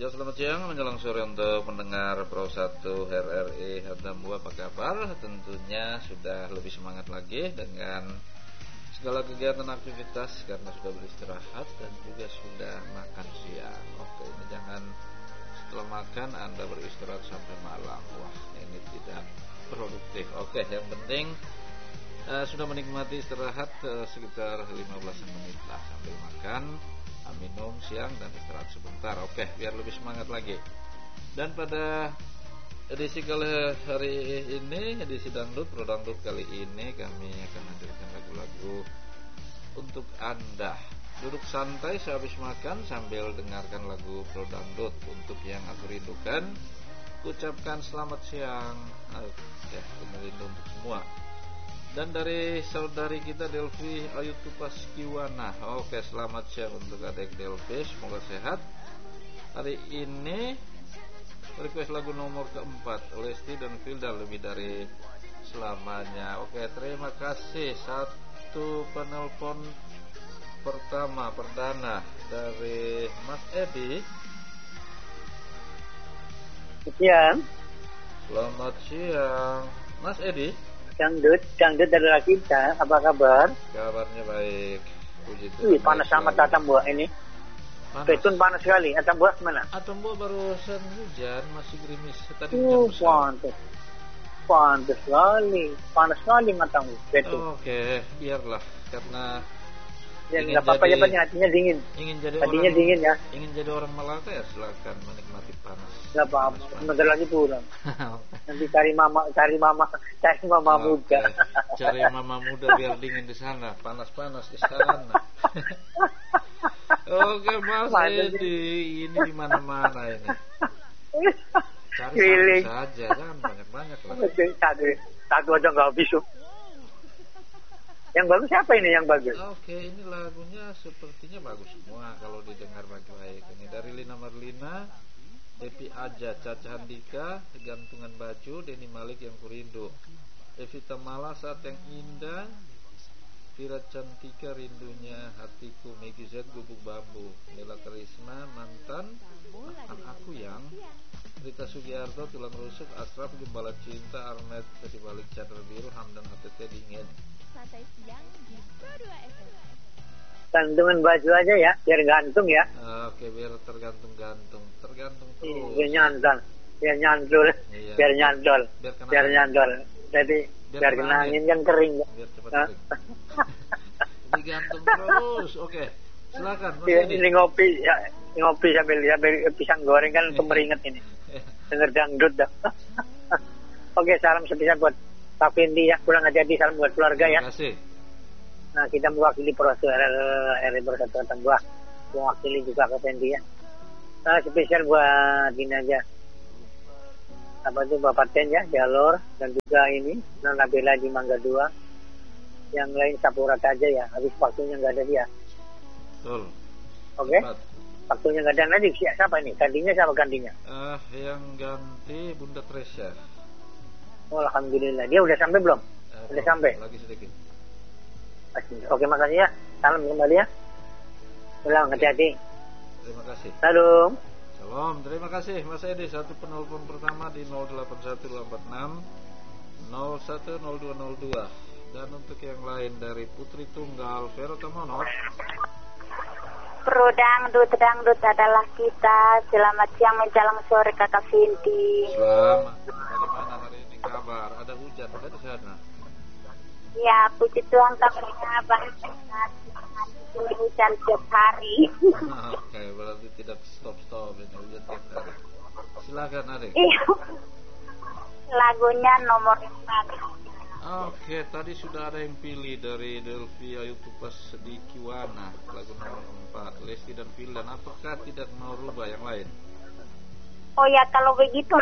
Ya, selamat siang menjelang sore untuk pendengar Pro 1 RRI Hartambu. Apa kabar? Tentunya sudah lebih semangat lagi dengan segala kegiatan aktivitas karena sudah beristirahat dan juga sudah makan siang. Oke, ini jangan setelah makan Anda beristirahat sampai malam. Wah, ini tidak produktif. Oke, yang penting sudah menikmati istirahat sekitar 15 menit lah sambil makan, minum siang dan istirahat sebentar. Oke, biar lebih semangat lagi. Dan pada edisi kali hari ini, edisi dangdut, Pro Dangdut kali ini kami akan hadirkan lagu-lagu untuk Anda. Duduk santai sehabis makan sambil dengarkan lagu Pro Dangdut. Untuk yang aku rindukan, ucapkan selamat siang. Ya, rindu untuk semua. Dan dari saudari kita Delvi Ayu Tupas Kiwana. Oke, selamat siang untuk adik Delvi, semoga sehat. Hari ini request lagu nomor keempat, Lesti dan Filda, Lebih Dari Selamanya. Oke, terima kasih. Satu penelpon pertama perdana dari Mas Edi. Siang. Selamat siang, Mas Edi. Dangdut adalah kita. Apa kabar? Kabarnya baik. Puji Tuhan. Panas amat Atambua ini. Petun panas sekali. Atambua mana? Atambua barusan hujan, masih gerimis. Tadi pantas sekali. Panas sekali matamu. Petun. Oke, biarlah karena ya nggak apa-apa ya, hatinya dingin. Hatinya dingin ya. Ingin jadi orang Malaka ya silakan menikmati panas. Nggak apa-apa. Bentar lagi pulang. Nanti cari mama muda. Cari mama muda biar dingin di sana, panas-panas di sana. Oke, Mas Edi, ini di mana-mana ini. Cari satu saja, jangan banyak-banyak lah. Satu aja nggak habis. Yang bagus siapa ini yang bagus? Oke, ini lagunya sepertinya bagus semua kalau didengar baik-baik. Ini dari Lina Marlina, Depi Aja, Caca Handika, Gantungan Baju, Denny Malik Yang Kurindu, Evita Mala, Saat Yang Indah, Vira Cantika, Rindunya Hatiku, Megi Z, Gubuk Bambu, Nela Karisma, Mantan, Makan Aku Yang, Rita Sugiarto, Tulang Rusuk, Asraf, Gembala Cinta, Armet, Dari Balik Cadar Biru, Hamdan HTT Dingin. Santai siang di Pro 2 FM. Gantungan baju aja ya, biar gantung ya. Oke, biar tergantung terus. Biar nyantol. Iya. Biar nyantol. Jadi biar kena angin kan kering. Biar cepat kering. Digantung terus. Oke, silakan. Ini ngopi sambil pisang goreng kan kemeringet ini. Dengar dangdut dah. Oke, salam spesial buat Pak Fendi ya, pulang hati-hati, salam buat keluarga ya. Terima kasih. Nah, kita mewakili proses RRI Bersatu Atambua, mewakili juga Pak Fendi ya. Nah, spesial buat ini aja. Apa itu Bapak Ten ya, Jalur, dan juga ini Nona Bella di Mangga 2. Yang lain Sapurat aja ya, habis waktunya nggak ada dia. Betul. Oke. Waktunya nggak ada lagi, siapa ini? Gantinya siapa gantinya? Yang ganti Bunda Tresya. Oh, alhamdulillah. Dia udah sampai belum? Udah sampai. Lagi sedikit. Oke, makasih ya. Salam kembali ya. Pulang hati-hati. Terima kasih. Salam. Terima kasih Mas Edi. Satu penelpon pertama di 081246 010202. Dan untuk yang lain dari Putri Tunggal Vero Tamono. Pro Dangdut adalah kita. Selamat siang menjelang sore Kakak Vinti. Selamat. Bagaimana hari ini kabar? Ada hujan di sana? Ya, puji Tuhan kabarnya baik. Hujan setiap hari. Oke, berarti tidak stop ini hujan tiap hari. Silakan Adik. Iya. Lagunya nomor 4. Oke, tadi sudah ada yang pilih dari Delvi Ayu Tupas di Kiwana, lagu nomor 4, Lesti dan Fildan. Apakah tidak mau rubah yang lain? Oh ya, kalau begitu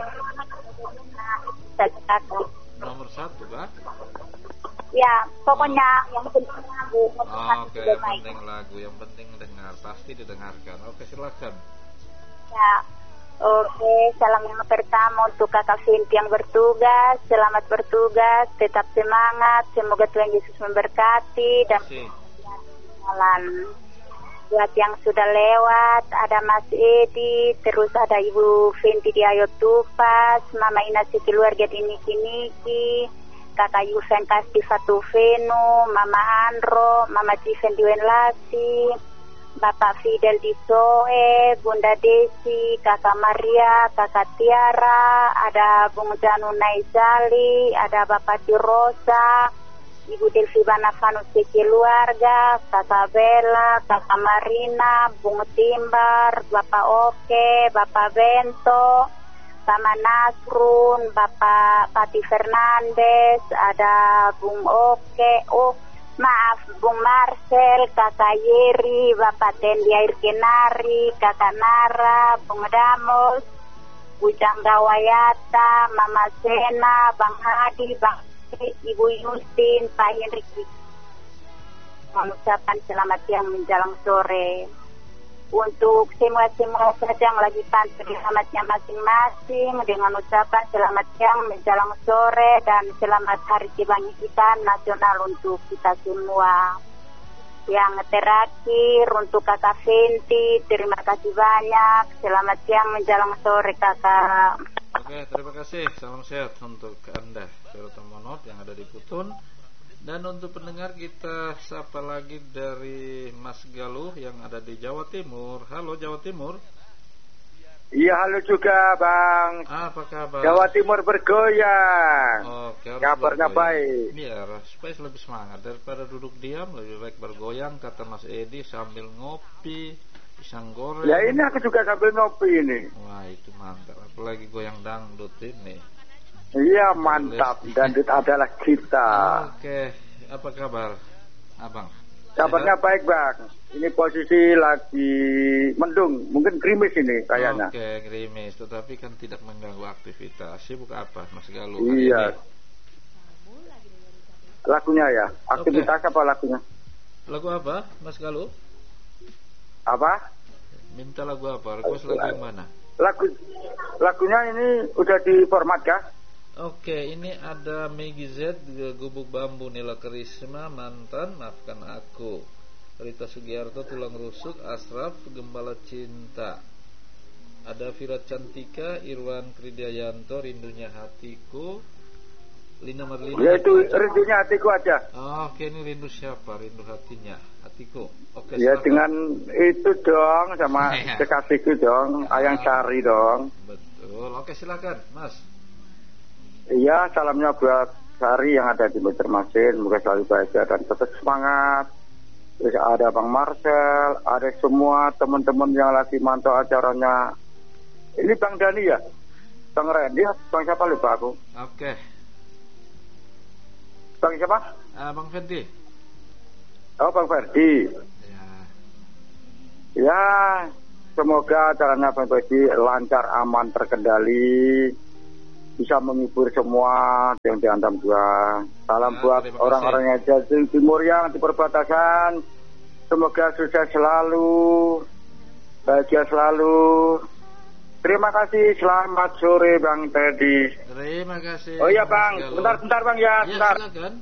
nomor 1 kah? Ya, pokoknya yang penting lagu. Oke, yang penting lagu, yang penting dengar, pasti didengarkan. Oke, silakan. Ya. Oke, salam yang pertama untuk Kakak Vinti yang bertugas. Selamat bertugas, tetap semangat. Semoga Tuhan Yesus memberkati dan jalan. buat yang sudah lewat, ada Mas Edi, terus ada Ibu Fenty di Ayo Tupas, Mama Inasi keluarga di Niki-Niki, Kakak Yuven Kasti Fatuvenu, Mama Andro, Mama Civen di Wenlasi, Bapak Fidel di Soe, Bunda Desi, Kakak Maria, Kakak Tiara, ada Bung Janu Naizali, ada Bapak Tirosa, Ibu Delvi Banafanus di keluarga, Kakak Bella, Kakak Marina, Bung Timbar, Bapak Oke, Bapak Bento, Sama Nasrun, Bapak Pati Fernandes, ada Bung Oke, Bung Marcel, Kakak Yeri, Bapak Tendi Air Kenari, Kakak Nara, Bung Damos, Bujang Gawayata, Mama Sena, Bang Hadi, Bang Ibu Yustin, Pak Henrik, mengucapkan selamat siang menjelang sore. Untuk semua saja yang lagi pantau di alamatnya masing-masing, dengan ucapan selamat siang menjelang sore dan selamat Hari Kebangkitan Nasional untuk kita semua. Yang terakhir untuk Kakak Fenty, terima kasih banyak. Selamat siang menjelang sore Kakak. Oke, terima kasih. Salam sehat untuk Anda, Saudara Monot yang ada di Putun. Dan untuk pendengar kita sapa lagi dari Mas Galuh yang ada di Jawa Timur. Halo Jawa Timur. Iya, halo juga Bang. Apa kabar? Jawa Timur bergoyang. Oke, kabarnya baik. Biar supaya lebih semangat daripada duduk diam, lebih baik bergoyang kata Mas Edi sambil ngopi, pisang goreng. Ya ini aku juga sambil ngopi ini. Wah itu mantap, apalagi goyang dangdut ini. Iya mantap, dangdut adalah kita. Oke, apa kabar Abang? Kabarnya baik Bang. Ini posisi lagi mendung, mungkin gerimis ini kayaknya. Oke, gerimis, tetapi kan tidak mengganggu aktivitas. Sibuk apa Mas Galuh? Iya. Lagunya ya, aktivitas apa lagunya? Lagu apa Mas Galuh? Apa? Minta lagu apa? Request lagu yang mana? Lagunya ini udah di format kah? Oke, ini ada Megi Z, Gubuk Bambu, Nila Karisma, Mantan, Maafkan Aku, Rita Sugiarto, Tulang Rusuk, Asraf, Gembala Cinta. Ada Vira Cantika, Irwan Kridayanto, Rindunya Hatiku, Lina Marlina. Ya itu rindunya hatiku aja. Oke, ini rindu siapa? Rindu hatinya, hatiku. Oke. Ya silakan. dengan itu dong, sama kekasihku dong, Ayang Sari dong. Betul. Oke, silakan, Mas. Iya, salamnya buat Sari yang ada di Banjarmasin, semoga selalu bahagia dan tetap semangat. Terus ada Bang Marcel, ada semua teman-teman yang lagi mantau acaranya. Ini Bang Dani ya? Bang Randy, Bang siapa lupa aku? Oke. Bang siapa? Bang Ferdi. Oh, Bang Ferdi. Ya. Ya, semoga acaranya Bang Ferdi lancar, aman, terkendali. Bisa menghibur semua yang diantam juga. Salam buat orang-orang yang ada di timur yang di perbatasan. Semoga sukses selalu, bahagia selalu. Terima kasih, selamat sore Bang Teddy. Terima kasih. Oh iya Bang, bentar Bang ya, bentar. Silakan.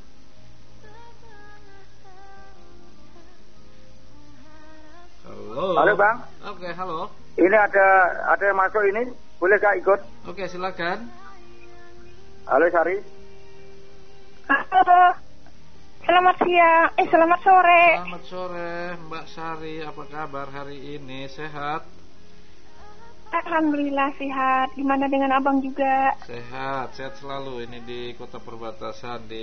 Halo Bang. Oke, halo. Ini ada yang masuk ini. Boleh gak ikut? Oke, silakan. Halo Sari. Halo. Selamat siang. Selamat sore. Selamat sore, Mbak Sari. Apa kabar hari ini? Sehat? Alhamdulillah sehat. Gimana dengan abang juga? Sehat selalu. Ini di kota perbatasan di